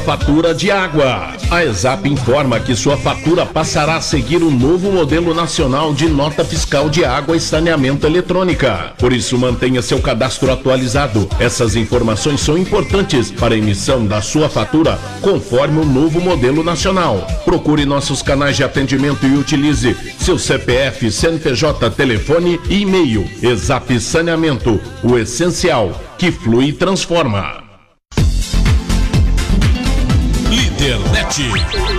Fatura de água. A ESAP informa que sua fatura passará a seguir o novo modelo nacional de nota fiscal de água e saneamento eletrônica. Por isso, mantenha seu cadastro atualizado. Essas informações são importantes para a emissão da sua fatura conforme o novo modelo nacional. Procure nossos canais de atendimento e utilize seu CPF, CNPJ, telefone e e-mail. ESAP Saneamento, o essencial que flui e transforma. Líder Net.